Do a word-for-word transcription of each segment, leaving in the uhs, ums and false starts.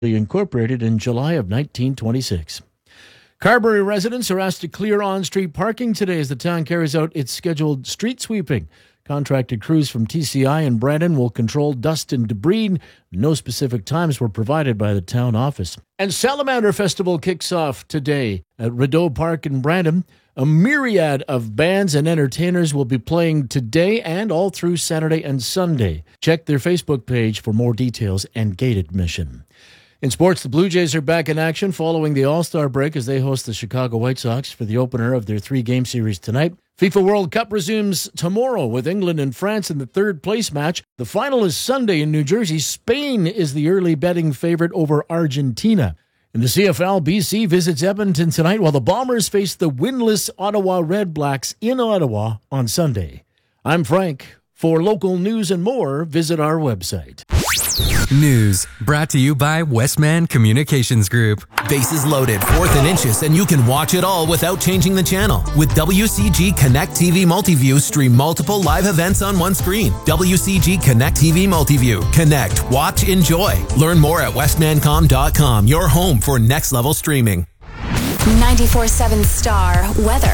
incorporated in July of nineteen twenty-six. Carberry residents are asked to clear on-street parking today as the town carries out its scheduled street sweeping. Contracted crews from T C I and Brandon will control dust and debris. No specific times were provided by the town office. And Salamander Festival kicks off today at Rideau Park in Brandon. A myriad of bands and entertainers will be playing today and all through Saturday and Sunday. Check their Facebook page for more details and gate admission. In sports, the Blue Jays are back in action following the All-Star break as they host the Chicago White Sox for the opener of their three-game series tonight. FIFA World Cup resumes tomorrow with England and France in the third-place match. The final is Sunday in New Jersey. Spain is the early betting favorite over Argentina. In the C F L, B C visits Edmonton tonight while the Bombers face the winless Ottawa Red Blacks in Ottawa on Sunday. I'm Frank. For local news and more, visit our website. News brought to you by Westman Communications Group. Bases loaded, fourth and inches, and you can watch it all without changing the channel. With W C G Connect T V Multiview, stream multiple live events on one screen. W C G Connect T V Multiview. Connect, watch, enjoy. Learn more at westman com dot com, your home for next level streaming. ninety-four point seven Star Weather.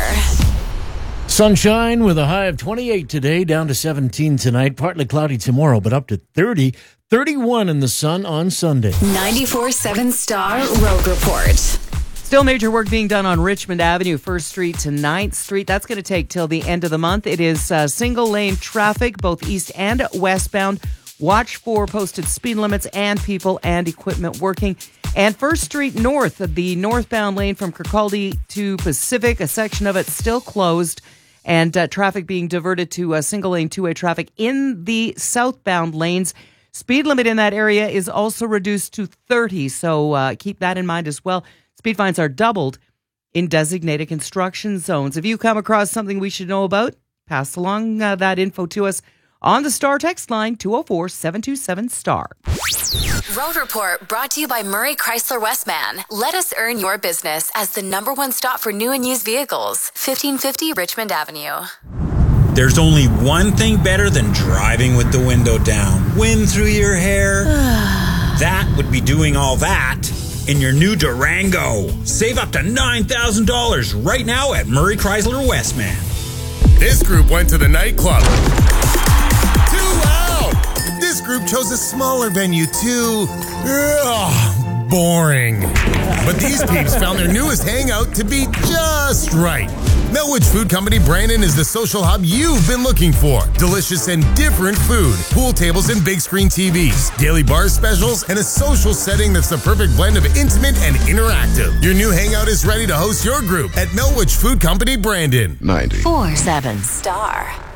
Sunshine with a high of twenty-eight today, down to seventeen tonight. Partly cloudy tomorrow, but up to thirty. thirty-one in the sun on Sunday. ninety-four point seven Star Road Report. Still major work being done on Richmond Avenue, first Street to ninth Street. That's going to take till the end of the month. It is uh, single lane traffic, both east and westbound. Watch for posted speed limits and people and equipment working. And first Street North, the northbound lane from Kirkcaldy to Pacific, a section of it still closed. And uh, traffic being diverted to uh, single-lane two-way traffic in the southbound lanes. Speed limit in that area is also reduced to thirty, so uh, keep that in mind as well. Speed fines are doubled in designated construction zones. If you come across something we should know about, pass along uh, that info to us on the Star text line, two oh four, seven two seven, STAR. Road Report brought to you by Murray Chrysler Westman. Let us earn your business as the number one stop for new and used vehicles. fifteen fifty Richmond Avenue. There's only one thing better than driving with the window down. Wind through your hair. That would be doing all that in your new Durango. Save up to nine thousand dollars right now at Murray Chrysler Westman. This group went to the nightclub. Too loud! This group chose a smaller venue too. Ugh, boring. But these peeps found their newest hangout to be just right. Melwood Food Company Brandon is the social hub you've been looking for. Delicious and different food, pool tables and big screen T Vs, daily bar specials, and a social setting that's the perfect blend of intimate and interactive. Your new hangout is ready to host your group at Melwood Food Company Brandon. ninety-four point seven Star.